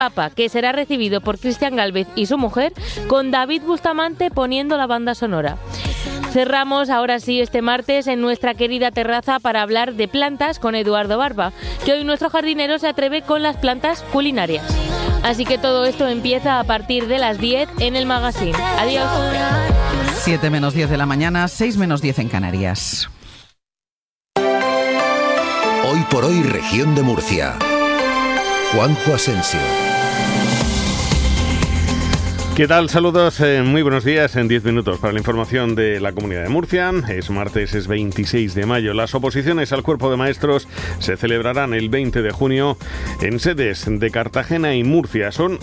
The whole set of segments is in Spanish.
Papa, que será recibido por Cristian Gálvez y su mujer, con David Bustamante poniendo la banda sonora. Cerramos ahora sí este martes en nuestra querida terraza para hablar de plantas con Eduardo Barba, que hoy nuestro jardinero se atreve con las plantas culinarias. Así que todo esto empieza a partir de las 10 en el magazine. Adiós. 7 menos 10 de la mañana, 6 menos 10 en Canarias. Hoy por hoy, región de Murcia. Juanjo Asensio. ¿Qué tal? Saludos, muy buenos días. En 10 minutos para la información de la Comunidad de Murcia. Es martes, es 26 de mayo. Las oposiciones al cuerpo de maestros se celebrarán el 20 de junio en sedes de Cartagena y Murcia. Son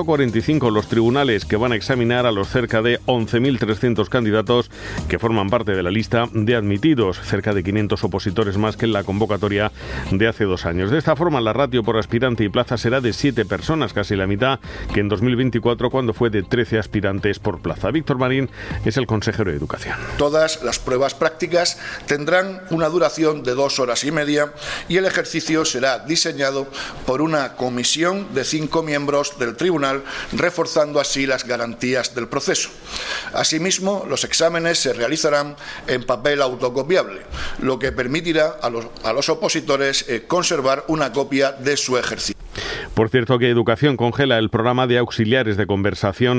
145 los tribunales que van a examinar a los cerca de 11.300 candidatos que forman parte de la lista de admitidos, cerca de 500 opositores más que en la convocatoria de hace 2 años. De esta forma, la ratio por aspirante y plaza será de 7 personas, casi la mitad que en 2024, cuando fue de 13 aspirantes por plaza. Víctor Marín es el consejero de Educación. Todas las pruebas prácticas tendrán una duración de 2 horas y media y el ejercicio será diseñado por una comisión de 5 miembros del tribunal, reforzando así las garantías del proceso. Asimismo, los exámenes se realizarán en papel autocopiable, lo que permitirá a los opositores conservar una copia de su ejercicio. Por cierto, que Educación congela el programa de auxiliares de conversación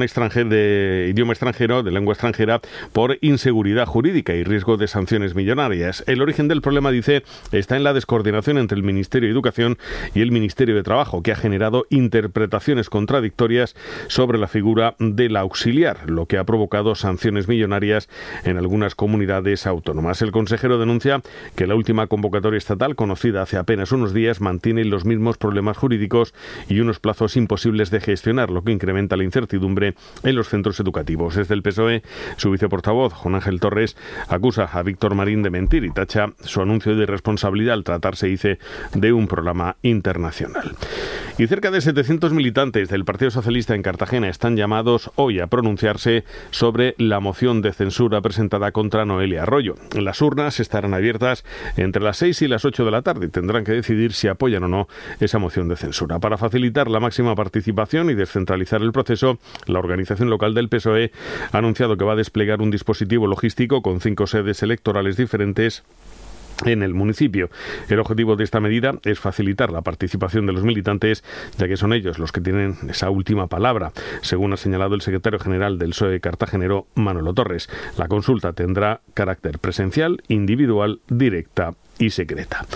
de idioma extranjero, de lengua extranjera, por inseguridad jurídica y riesgo de sanciones millonarias. El origen del problema, dice, está en la descoordinación entre el Ministerio de Educación y el Ministerio de Trabajo, que ha generado interpretaciones contradictorias sobre la figura del auxiliar, lo que ha provocado sanciones millonarias en algunas comunidades autónomas. El consejero denuncia que la última convocatoria estatal, conocida hace apenas unos días, mantiene los mismos problemas jurídicos y unos plazos imposibles de gestionar, lo que incrementa la incertidumbre en los centros educativos. Desde el PSOE, su viceportavoz, Juan Ángel Torres, acusa a Víctor Marín de mentir y tacha su anuncio de irresponsabilidad al tratarse, dice, de un programa internacional. Y cerca de 700 militantes del Partido Socialista en Cartagena están llamados hoy a pronunciarse sobre la moción de censura presentada contra Noelia Arroyo. Las urnas estarán abiertas entre las 6 y las 8 de la tarde y tendrán que decidir si apoyan o no esa moción de censura. Para facilitar la máxima participación y descentralizar el proceso, la organización local del PSOE ha anunciado que va a desplegar un dispositivo logístico con 5 sedes electorales diferentes en el municipio. El objetivo de esta medida es facilitar la participación de los militantes, ya que son ellos los que tienen esa última palabra, según ha señalado el secretario general del PSOE cartagenero, Manolo Torres. La consulta tendrá carácter presencial, individual, directa y secreta.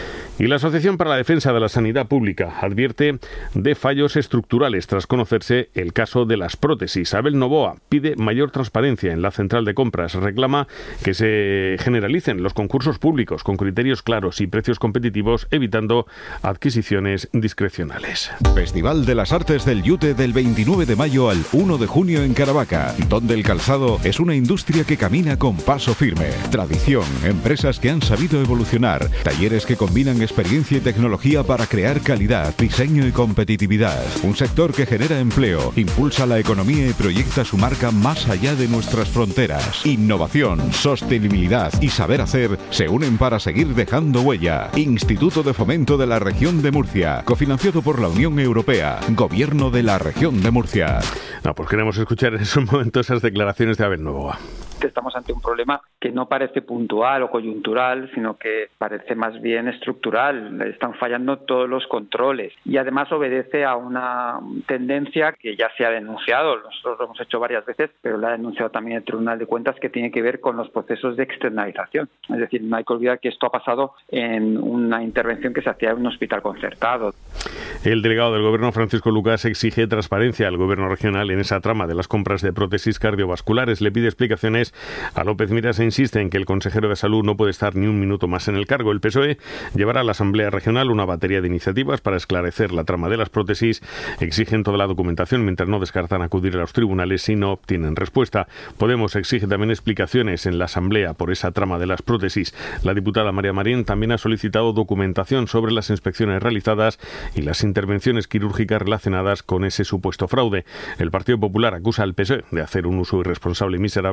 Y la Asociación para la Defensa de la Sanidad Pública advierte de fallos estructurales tras conocerse el caso de las prótesis. Abel Novoa pide mayor transparencia en la central de compras, reclama que se generalicen los concursos públicos con criterios claros y precios competitivos, evitando adquisiciones discrecionales. Festival de las Artes del Yute del 29 de mayo al 1 de junio en Caravaca, donde el calzado es una industria que camina con paso firme. Tradición, empresas que han sabido evolucionar, talleres que combinan experiencia y tecnología para crear calidad, diseño y competitividad. Un sector que genera empleo, impulsa la economía y proyecta su marca más allá de nuestras fronteras. Innovación, sostenibilidad y saber hacer se unen para seguir dejando huella. Instituto de Fomento de la Región de Murcia, cofinanciado por la Unión Europea, Gobierno de la Región de Murcia. Pues queremos escuchar en esos momentos esas declaraciones de Abel Novoa. Estamos ante un problema que no parece puntual o coyuntural, sino que parece más bien estructural. Están fallando todos los controles y además obedece a una tendencia que ya se ha denunciado. Nosotros lo hemos hecho varias veces, pero la ha denunciado también el Tribunal de Cuentas, que tiene que ver con los procesos de externalización. Es decir, no hay que olvidar que esto ha pasado en una intervención que se hacía en un hospital concertado. El delegado del Gobierno, Francisco Lucas, exige transparencia al Gobierno regional en esa trama de las compras de prótesis cardiovasculares. Le pide explicaciones a López Miras e insiste en que el consejero de Salud no puede estar ni un minuto más en el cargo. El PSOE llevará a la Asamblea Regional una batería de iniciativas para esclarecer la trama de las prótesis. Exigen toda la documentación mientras no descartan acudir a los tribunales si no obtienen respuesta. Podemos exige también explicaciones en la Asamblea por esa trama de las prótesis. La diputada María Marín también ha solicitado documentación sobre las inspecciones realizadas y las intervenciones quirúrgicas relacionadas con ese supuesto fraude. El Partido Popular acusa al PSOE de hacer un uso irresponsable y miserable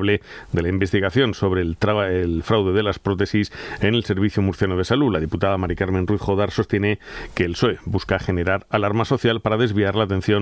de la investigación sobre el fraude de las prótesis en el Servicio Murciano de Salud. La diputada Mari Carmen Ruiz Jodar sostiene que el PSOE busca generar alarma social para desviar la atención